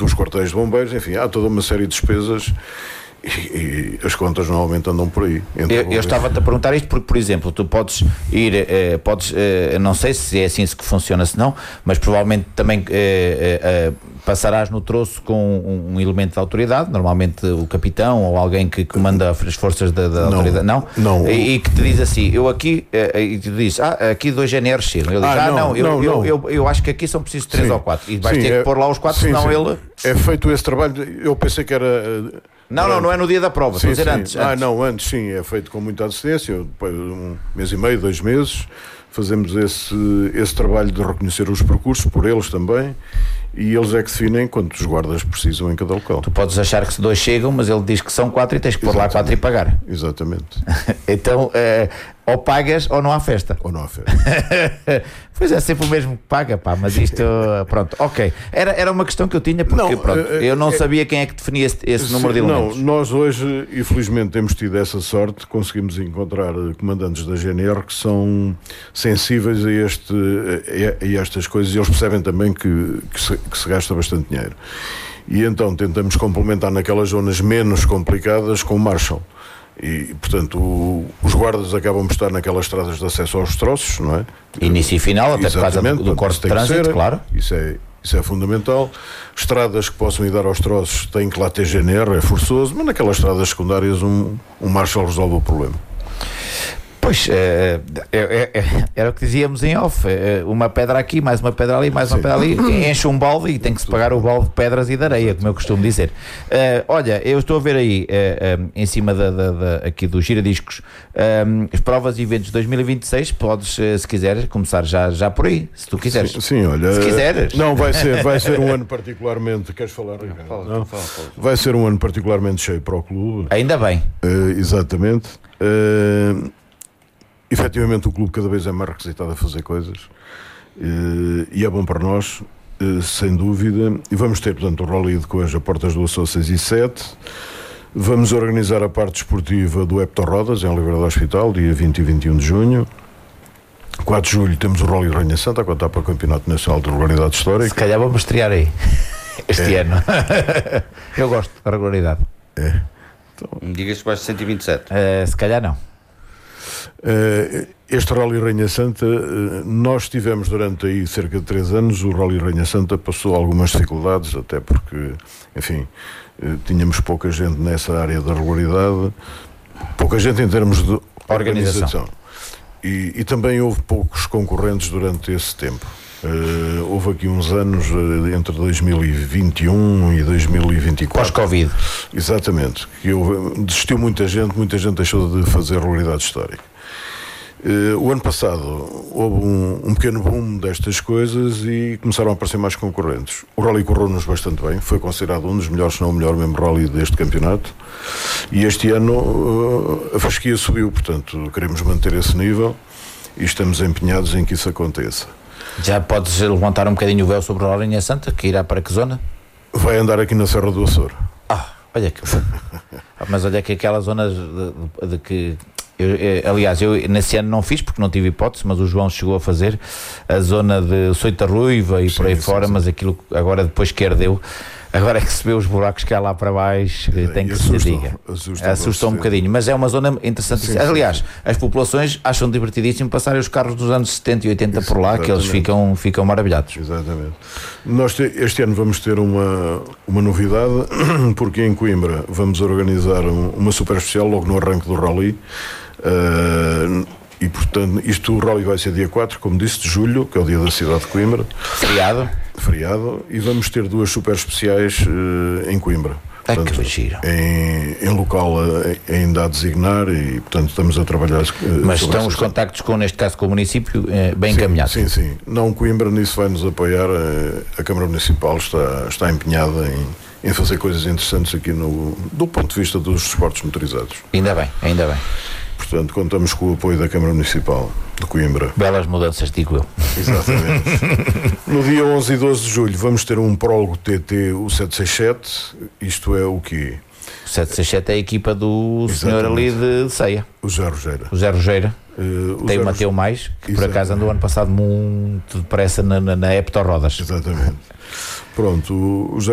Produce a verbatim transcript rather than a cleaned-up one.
dos quartéis de bombeiros, enfim, há toda uma série de despesas. E, e as contas normalmente andam por aí. Eu, eu estava-te a perguntar isto porque, por exemplo, tu podes ir, eh, podes, eh, não sei se é assim que funciona, se não, mas provavelmente também eh, eh, passarás no troço com um, um elemento de autoridade, normalmente o capitão ou alguém que comanda as forças da, da não, autoridade, não? não. E, e que te diz assim, eu aqui, eh, e tu dizes, ah, aqui dois G N Rs chegam. Ele diz, ah, ah não, não, eu, não, eu, não. Eu, eu acho que aqui são precisos três ou quatro. E vais sim, ter é, que pôr lá os quatro, sim, senão sim. ele... É feito esse trabalho, eu pensei que era... Não, não, não é no dia da prova, sim, estou a dizer sim. antes, Ah, antes. não, antes sim, é feito com muita antecedência, depois um mês e meio, dois meses, fazemos esse, esse trabalho de reconhecer os percursos, por eles também, e eles é que definem quantos guardas precisam em cada local. Tu podes achar que dois chegam, mas ele diz que são quatro e tens que pôr lá quatro e pagar. Exatamente. Então, é, ou pagas ou não há festa. Ou não há festa. Pois é, sempre o mesmo que paga, pá, mas isto, pronto, ok. Era, era uma questão que eu tinha, porque não, pronto, é, eu não é, sabia quem é que definia esse, esse sim, número de elementos. Não, nós hoje, infelizmente, temos tido essa sorte, conseguimos encontrar comandantes da G N R que são sensíveis a, este, a, a estas coisas, e eles percebem também que, que, se, que se gasta bastante dinheiro. E então tentamos complementar naquelas zonas menos complicadas com o Marshall. E, portanto, o, os guardas acabam por estar naquelas estradas de acesso aos troços, não é? Início e final, até por causa do, do corte de trânsito, ser, claro. Isso é, isso é fundamental. Estradas que possam ir dar aos troços têm que lá ter G N R, é forçoso, mas naquelas estradas secundárias um, um Marshall resolve o problema. Pois, é, é, é, era o que dizíamos em off, é, uma pedra aqui, mais uma pedra ali, mais uma Sim. pedra ali, enche um balde e tem que se pagar o balde de pedras e de areia, como eu costumo dizer. Uh, olha, eu estou a ver aí, uh, um, em cima da, da, da, aqui do giradiscos, um, as provas e eventos de dois mil e vinte e seis, podes, uh, se quiseres, começar já, já por aí, se tu quiseres. Sim, sim, olha... Se quiseres. Não, vai ser, vai ser um ano particularmente... Queres falar, Ricardo? Fala, não? Fala, fala. Vai ser um ano particularmente cheio para o clube. Ainda bem. Uh, exatamente. Uh, Efetivamente o clube cada vez é mais requisitado a fazer coisas, e é bom para nós, sem dúvida. E vamos ter, portanto, o Rally de Coanja, Portas do Açor seis e sete. Vamos organizar a parte desportiva do Hepto Rodas, em Oliveira do Hospital, dia vinte e vinte e um de junho. quatro de julho temos o Rally Rainha Santa, a contar para o Campeonato Nacional de Regularidade Histórica. Se calhar vamos estrear aí, este é. ano. Eu gosto da regularidade. É. Então, diga-se que vai ser cento e vinte e sete. Uh, se calhar não. Uh, este Rally Rainha Santa, uh, nós tivemos durante aí cerca de três anos, o Rally Rainha Santa passou algumas dificuldades, até porque, enfim, uh, tínhamos pouca gente nessa área da regularidade, pouca gente em termos de organização, organização. E, e também houve poucos concorrentes durante esse tempo. Uh, houve aqui uns anos uh, entre dois mil e vinte e um e dois mil e vinte e quatro, pós-Covid, exatamente, que houve, desistiu muita gente, muita gente deixou de fazer regularidade histórica. Uh, o ano passado houve um, um pequeno boom destas coisas e começaram a aparecer mais concorrentes. O Rally correu-nos bastante bem, foi considerado um dos melhores, se não o melhor mesmo Rally deste campeonato, e este ano uh, a fasquia subiu, portanto queremos manter esse nível e estamos empenhados em que isso aconteça. Já podes levantar um bocadinho o véu sobre a Rainha Santa, que irá para que zona? Vai andar aqui na Serra do Açor. Ah, olha que mas olha que aquelas zonas de, de que eu, eu, aliás, eu nesse ano não fiz porque não tive hipótese, mas o João chegou a fazer a zona de Soita Ruiva e sim, por aí sim, fora, sim. Mas aquilo agora depois que herdeu, agora é que se vê os buracos que há lá para baixo, é, tem que se diga. Assusta, assusta um bocadinho, mas é uma zona interessante. Sim, aliás, sim, sim. As populações acham divertidíssimo passarem os carros dos anos setenta e oitenta por lá, exatamente. Que eles ficam, ficam maravilhados. Exatamente. Nós te, este ano vamos ter uma, uma novidade, porque em Coimbra vamos organizar um, uma super especial logo no arranque do Rally. Uh, e portanto, isto o Rally vai ser dia quatro, como disse, de julho, que é o dia da cidade de Coimbra. Feriado. Feriado, e vamos ter duas super especiais uh, em Coimbra. É portanto, que giro. Em, em local ainda a designar e, portanto, estamos a trabalhar. Uh, Mas estão os contactos, com, neste caso, com o município, eh, bem sim, encaminhados? Sim, sim. Não, Coimbra nisso vai nos apoiar. Uh, a Câmara Municipal está, está empenhada em, em fazer coisas interessantes aqui no, do ponto de vista dos desportos motorizados. Ainda bem, ainda bem. Portanto, contamos com o apoio da Câmara Municipal de Coimbra. Belas mudanças, digo eu. Exatamente. No dia onze e doze de julho vamos ter um prólogo T T, o sete seis sete. Isto é o quê? O sete seis sete é a equipa do exatamente. Senhor ali de Ceia. O José Rogeira. O José Rogeira. Uh, o Tem Zé o Mateu Rog... Mais, que exatamente. Por acaso andou ano passado muito depressa na, na, na Hepto Rodas. Exatamente. Pronto, o